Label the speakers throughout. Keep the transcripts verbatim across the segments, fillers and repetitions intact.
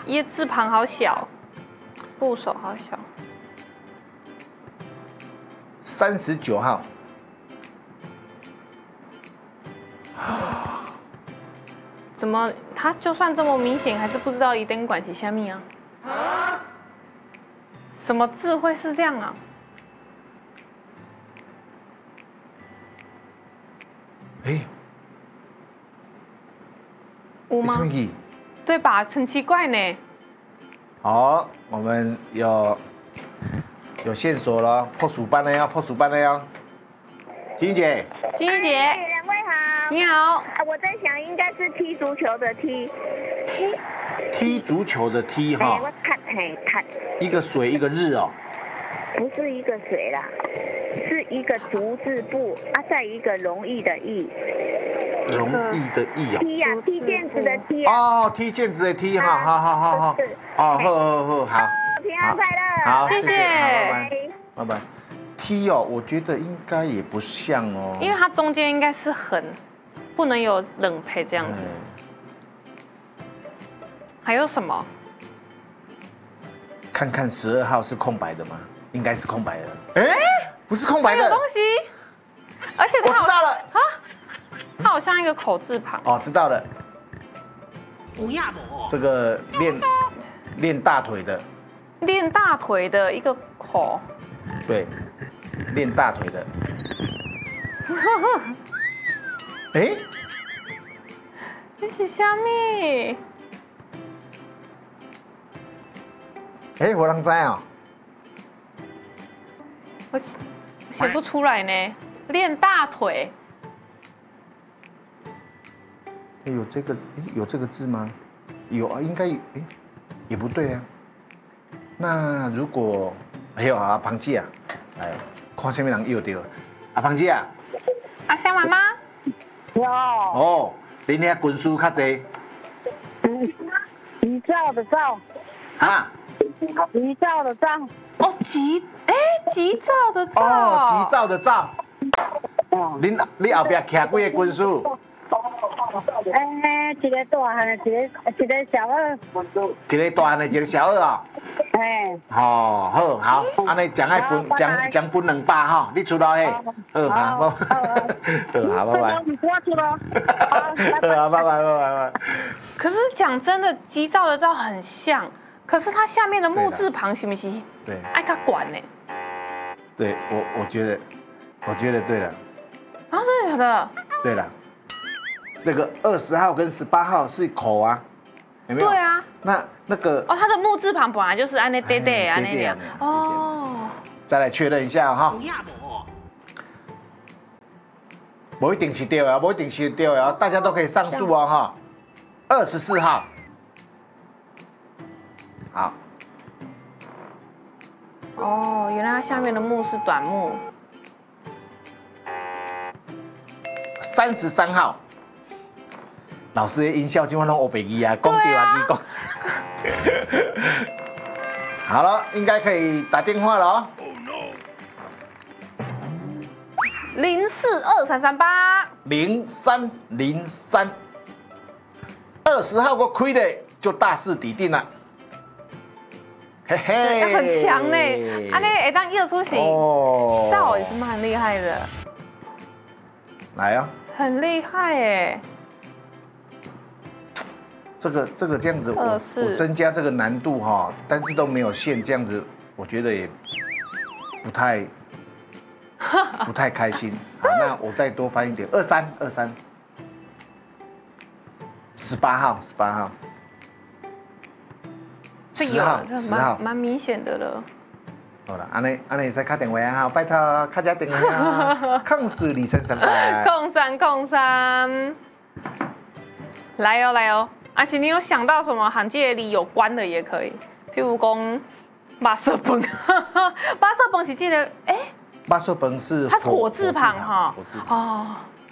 Speaker 1: 一字旁好小，部首好小。
Speaker 2: 三十九号。
Speaker 1: 怎么他就算这么明显，还是不知道一点管是虾米啊？什么字会是这样啊？
Speaker 2: 哎，
Speaker 1: 有吗？对吧？很奇怪呢。
Speaker 2: 好，我们有有线索了，破鼠班了哟，破鼠班了哟。金姐，
Speaker 1: 金姐，
Speaker 3: 两位好，
Speaker 1: 你好。
Speaker 3: 啊，我在想应该是踢足球的踢，
Speaker 1: 踢
Speaker 2: 踢足球的踢
Speaker 3: 哎，
Speaker 2: 哈，
Speaker 3: 我看嘿看，
Speaker 2: 一个水一个日哦。
Speaker 3: 不是一个水啦，是一个足字部啊，再一个容易的易，
Speaker 2: 容易的易哦。
Speaker 3: 踢呀，踢毽子的踢啊，
Speaker 2: 哦，踢毽子的踢哈，好好好好。哦，好好好好。
Speaker 3: 平安快乐，
Speaker 2: 好，
Speaker 1: 谢谢
Speaker 2: 拜拜，拜拜。踢哦，我觉得应该也不像哦，
Speaker 1: 因为它中间应该是横，不能有冷配这样子。还有什么？
Speaker 2: 看看十二号是空白的吗？应该是空白的。哎，不是空白的
Speaker 1: 有东西，而且
Speaker 2: 我知道了
Speaker 1: 啊，它好像一个口字旁。
Speaker 2: 哦，知道了。这个练练大腿的，
Speaker 1: 练大腿的一个口。
Speaker 2: 对，练大腿的。哎，
Speaker 1: 这是虾米？
Speaker 2: 哎，我能知哦。
Speaker 1: 我写不出来呢。练大腿，
Speaker 2: 哎，有这个，哎，有这个字吗？有啊，应该，哎，也不对啊。那如果，哎呦啊，庞姐啊，哎，看什么人又对？啊，庞姐啊，
Speaker 1: 阿香妈妈，
Speaker 3: 有，
Speaker 2: 哦，恁遐军书较济
Speaker 3: 遗照的照，
Speaker 2: 啊？
Speaker 3: 遗照的照，
Speaker 1: 哦，急，哎，急躁的躁，
Speaker 2: 哦，急躁的躁。恁你后壁徛几个军书？
Speaker 3: 哎，一个大汉的，一个一个小二，
Speaker 2: 一个大汉的，一个小二啊。
Speaker 3: 哎，
Speaker 2: 哦，好好，安尼将爱分将将分两百吼，你出来嘿。好，好，好，好，拜拜。
Speaker 3: 我出了，
Speaker 2: 好，拜拜，拜拜，拜拜。
Speaker 1: 可是讲真的，急躁的躁很像，可是它下面的木字旁是不是？
Speaker 2: 对，
Speaker 1: 爱他管呢。
Speaker 2: 对我我觉得，我觉得对了。
Speaker 1: 啊，真的假的？
Speaker 2: 对了，那个二十号跟十八号是口啊，有没有？
Speaker 1: 对啊。
Speaker 2: 那那个
Speaker 1: 哦，它的木字旁本来就是安内爹爹安
Speaker 2: 对对
Speaker 1: 内样。哦。
Speaker 2: 再来确认一下哈。不一定是对啊，不一定是对啊，大家都可以上诉哦哈。二十四号，好。
Speaker 1: 哦，原来它下面的木是短木。
Speaker 2: 三十三号，老师的音效今晚拢欧北语啊，讲对啊，你讲。好了，应该可以打电话了哦。
Speaker 1: 零四二三三八。
Speaker 2: 零三零三，二十号我开的就大势已定了。嘿嘿，
Speaker 1: 很强呢，啊那哎当一出行，
Speaker 2: 哦，
Speaker 1: 造也是蛮厉害的，
Speaker 2: 来啊，
Speaker 1: 很厉害哎。
Speaker 2: 这个这个这样子，我
Speaker 1: 二四
Speaker 2: 我增加这个难度哈，但是都没有线，这样子我觉得也不太不太开心。好，那我再多翻一点，二三二三，十八号十八号。十号，十号，
Speaker 1: 蛮明显的了。
Speaker 2: 好了，安尼安尼使打电话啊，拜托，卡加电话啊，控诉李三三八，
Speaker 1: 控三控三，来哦来哦，而且你有想到什么行界里有关的也可以，譬如讲马色崩，马色崩是记得哎，
Speaker 2: 马色崩是
Speaker 1: 它是火字旁哈，
Speaker 2: 火字旁
Speaker 1: 哦，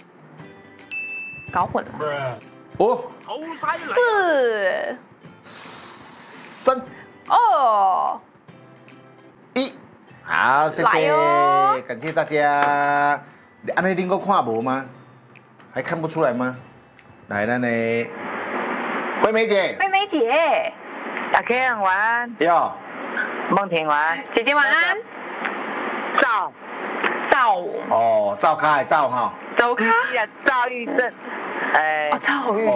Speaker 1: 搞混了，
Speaker 2: 哦，
Speaker 1: 四。
Speaker 2: 三
Speaker 1: 二
Speaker 2: 一，好，谢谢，
Speaker 1: 哦、
Speaker 2: 感谢大家。安内能够看无吗？还看不出来吗？来了呢，惠美姐，
Speaker 1: 惠美姐，
Speaker 4: 阿 Ken 晚安，
Speaker 2: 哟，
Speaker 4: 梦婷晚安，
Speaker 1: 姐姐晚安。
Speaker 4: 赵
Speaker 1: 赵
Speaker 2: 哦，赵开赵哈。
Speaker 1: 走开。
Speaker 4: 啊，赵玉正，哎
Speaker 1: 哦，赵玉。